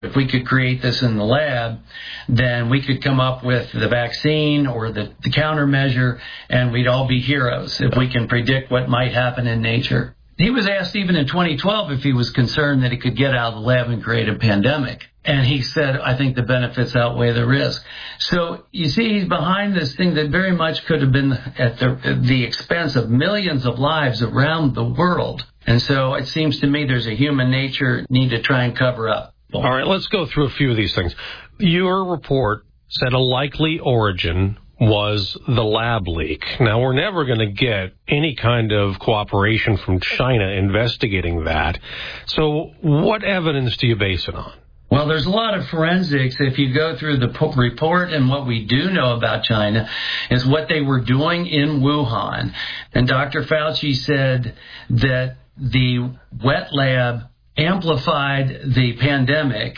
If we could create this in the lab, then we could come up with the vaccine or the countermeasure, and we'd all be heroes if we can predict what might happen in nature. He was asked even in 2012 if he was concerned that he could get out of the lab and create a pandemic. And he said, I think the benefits outweigh the risk. So you see, he's behind this thing that very much could have been at the expense of millions of lives around the world. And so it seems to me there's a human nature need to try and cover up. All right, let's go through a few of these things. Your report said a likely origin was the lab leak. Now, we're never going to get any kind of cooperation from China investigating that. So what evidence do you base it on? Well, there's a lot of forensics. If you go through the report, and what we do know about China is what they were doing in Wuhan. And Dr. Fauci said that the wet lab amplified the pandemic.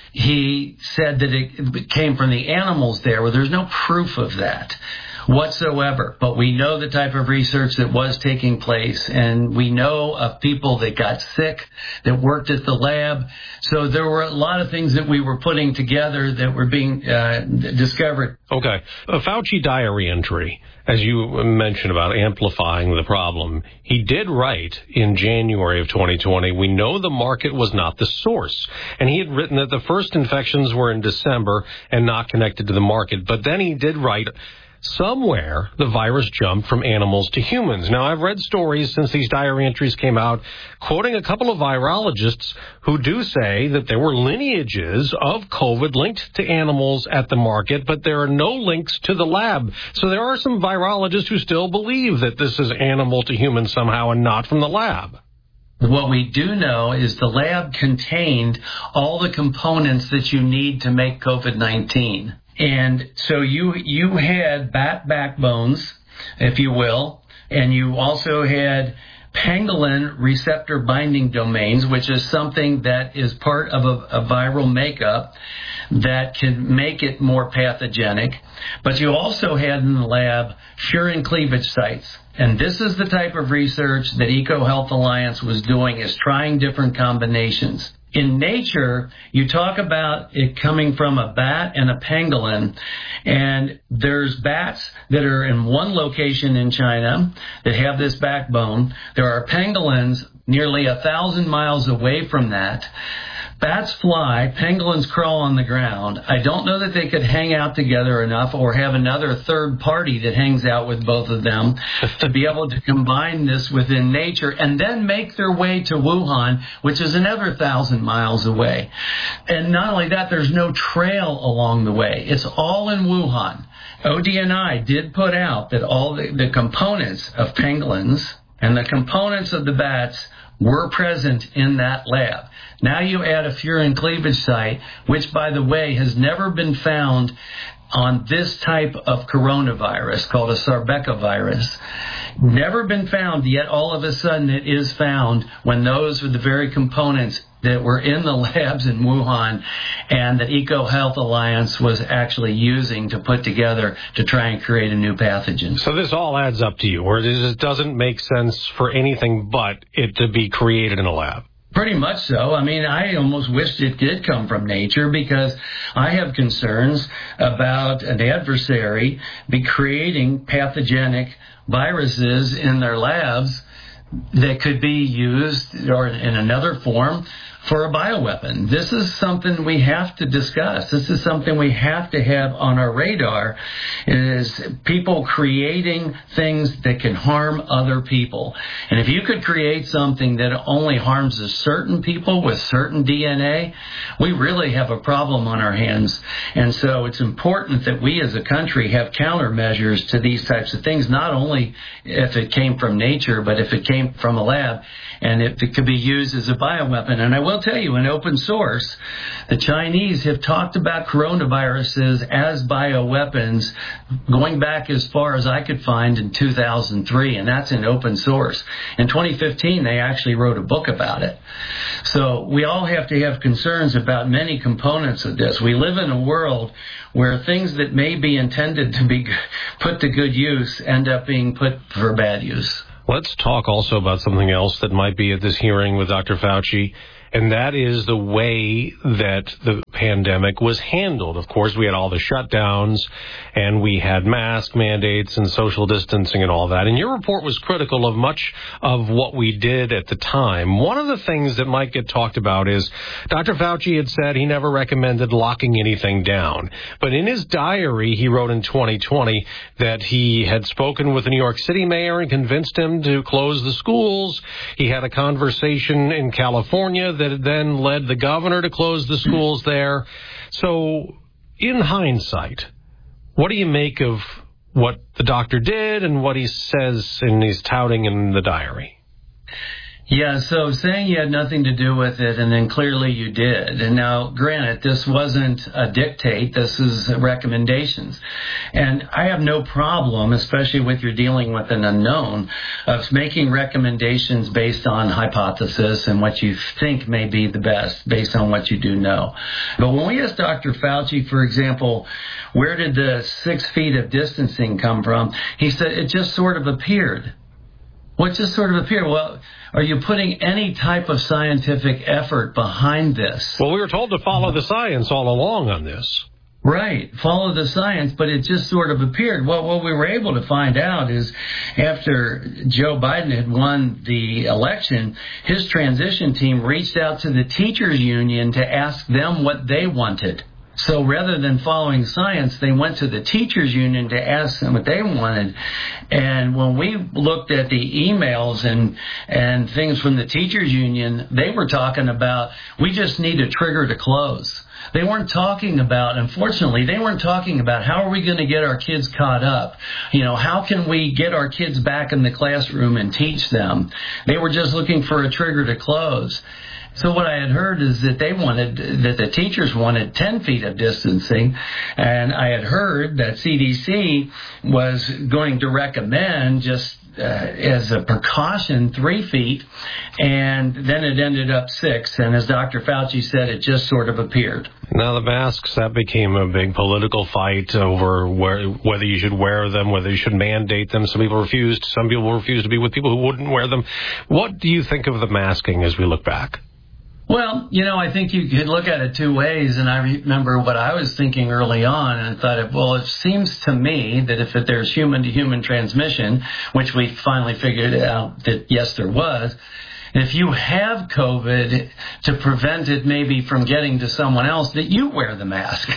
He said that it came from the animals there. Well, there's no proof of that whatsoever. But we know the type of research that was taking place, and we know of people that got sick that worked at the lab. So there were a lot of things that we were putting together that were being discovered. Okay. A Fauci diary entry, as you mentioned about amplifying the problem, he did write in January of 2020, we know the market was not the source. And he had written that the first infections were in December and not connected to the market. But then he did write, somewhere the virus jumped from animals to humans. Now, I've read stories since these diary entries came out, quoting a couple of virologists who do say that there were lineages of COVID linked to animals at the market, but there are no links to the lab. So there are some virologists who still believe that this is animal to human somehow and not from the lab. What we do know is the lab contained all the components that you need to make COVID-19. And so you had bat backbones, if you will, and you also had pangolin receptor binding domains, which is something that is part of a viral makeup that can make it more pathogenic. But you also had in the lab furin cleavage sites. And this is the type of research that EcoHealth Alliance was doing, is trying different combinations. In nature, you talk about it coming from a bat and a pangolin, and there's bats that are in one location in China that have this backbone. There are pangolins nearly 1,000 miles away from that. Bats fly, pangolins crawl on the ground. I don't know that they could hang out together enough or have another third party that hangs out with both of them to be able to combine this within nature and then make their way to Wuhan, which is another 1,000 miles away. And not only that, there's no trail along the way. It's all in Wuhan. ODNI did put out that all the components of pangolins and the components of the bats were present in that lab. Now you add a furin cleavage site, which, by the way, has never been found on this type of coronavirus called a sarbecavirus. Never been found, yet all of a sudden it is found when those are the very components that were in the labs in Wuhan and that EcoHealth Alliance was actually using to put together to try and create a new pathogen. So this all adds up to you, or it doesn't make sense for anything but it to be created in a lab? Pretty much so. I mean, I almost wished it did come from nature because I have concerns about an adversary be creating pathogenic viruses in their labs that could be used or in another form for a bioweapon. This is something we have to discuss. This is something we have to have on our radar, is people creating things that can harm other people. And if you could create something that only harms a certain people with certain DNA, we really have a problem on our hands. And so it's important that we as a country have countermeasures to these types of things, not only if it came from nature, but if it came from a lab and if it could be used as a bioweapon. And I will tell you, in open source, the Chinese have talked about coronaviruses as bioweapons going back as far as I could find in 2003, and that's in open source. In 2015, they actually wrote a book about it. So we all have to have concerns about many components of this. We live in a world where things that may be intended to be put to good use end up being put for bad use. Let's talk also about something else that might be at this hearing with Dr. Fauci, and that is the way that the pandemic was handled. Of course, we had all the shutdowns, and we had mask mandates and social distancing and all that. And your report was critical of much of what we did at the time. One of the things that might get talked about is Dr. Fauci had said he never recommended locking anything down. But in his diary, he wrote in 2020 that he had spoken with the New York City mayor and convinced him to close the schools. He had a conversation in California that then led the governor to close the schools there. So in hindsight, what do you make of what the doctor did and what he says and he's touting in the diary? Yeah, so saying you had nothing to do with it, and then clearly you did. And now, granted, this wasn't a dictate. This is recommendations. And I have no problem, especially with you're dealing with an unknown, of making recommendations based on hypothesis and what you think may be the best based on what you do know. But when we asked Dr. Fauci, for example, where did the 6 feet of distancing come from? He said it just sort of appeared. What just sort of appeared? Well, are you putting any type of scientific effort behind this? Well, we were told to follow the science all along on this. Right, follow the science, but it just sort of appeared. Well, what we were able to find out is after Joe Biden had won the election, his transition team reached out to the teachers union to ask them what they wanted. So rather than following science, they went to the teachers union to ask them what they wanted. And when we looked at the emails and things from the teachers union, they were talking about, we just need a trigger to close. They weren't talking about, unfortunately, they weren't talking about how are we going to get our kids caught up? How can we get our kids back in the classroom and teach them? They were just looking for a trigger to close. So what I had heard is that that the teachers wanted 10 feet of distancing, and I had heard that CDC was going to recommend just as a precaution 3 feet, and then it ended up 6, and as Dr. Fauci said, it just sort of appeared. Now the masks, that became a big political fight over whether you should wear them, whether you should mandate them. Some people refused to be with people who wouldn't wear them. What do you think of the masking as we look back? Well, I think you could look at it two ways, and I remember what I was thinking early on, and I thought, well, it seems to me that if there's human-to-human transmission, which we finally figured out that, yes, there was, if you have COVID, to prevent it maybe from getting to someone else, that you wear the mask.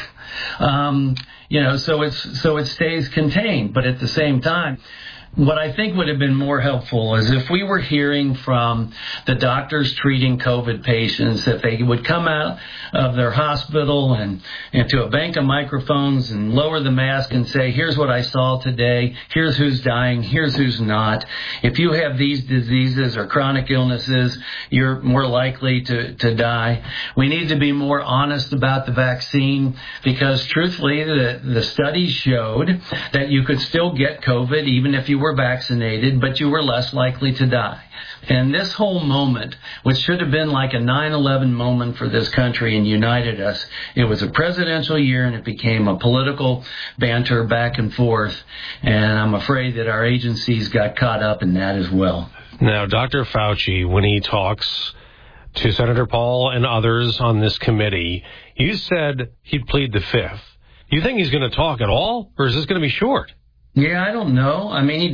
So it stays contained, but at the same time, what I think would have been more helpful is if we were hearing from the doctors treating COVID patients, that they would come out of their hospital and to a bank of microphones and lower the mask and say, here's what I saw today, here's who's dying, here's who's not. If you have these diseases or chronic illnesses, you're more likely to die. We need to be more honest about the vaccine because truthfully, the studies showed that you could still get COVID even if you were vaccinated, but you were less likely to die. And this whole moment, which should have been like a 9/11 moment for this country and united us, it was a presidential year and it became a political banter back and forth. And I'm afraid that our agencies got caught up in that as well. Now, Dr. Fauci, when he talks to Senator Paul and others on this committee, you said he'd plead the fifth. Do you think he's going to talk at all, or is this going to be short? Yeah, I don't know. I mean,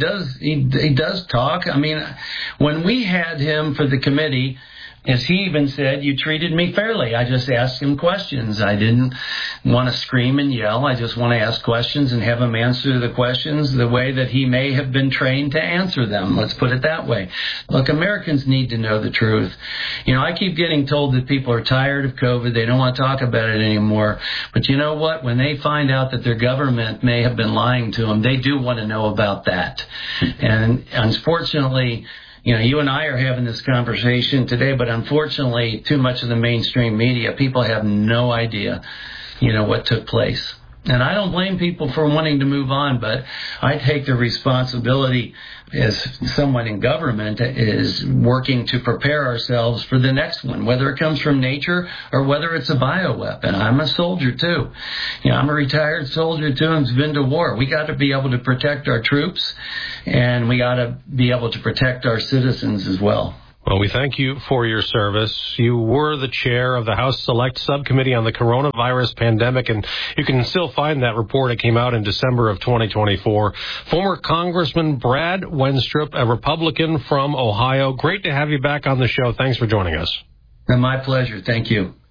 he does talk. I mean, when we had him for the committee, as he even said, you treated me fairly. I just asked him questions. I didn't want to scream and yell. I just want to ask questions and have him answer the questions the way that he may have been trained to answer them. Let's put it that way. Look, Americans need to know the truth. I keep getting told that people are tired of COVID. They don't want to talk about it anymore. But you know what? When they find out that their government may have been lying to them, they do want to know about that. And unfortunately, you and I are having this conversation today, but unfortunately, too much of the mainstream media, people have no idea, what took place. And I don't blame people for wanting to move on, but I take the responsibility as someone in government is working to prepare ourselves for the next one, whether it comes from nature or whether it's a bioweapon. I'm a soldier, too. I'm a retired soldier, too, and I've been to war. We got to be able to protect our troops, and we got to be able to protect our citizens as well. Well, we thank you for your service. You were the chair of the House Select Subcommittee on the Coronavirus Pandemic, and you can still find that report. It came out in December of 2024. Former Congressman Brad Wenstrup, a Republican from Ohio. Great to have you back on the show. Thanks for joining us. My pleasure. Thank you.